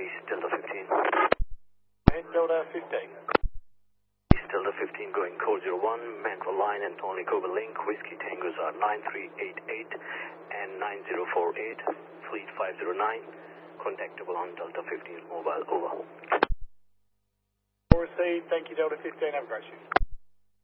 East Delta 15. Head Delta 15. East Delta 15 going code 01, Mantra Line and Tony Cobra Link, Whiskey Tangos are 9388 and 9048, Fleet 509, contactable on Delta 15 mobile, over. Received, thank you Delta 15, have a great shift.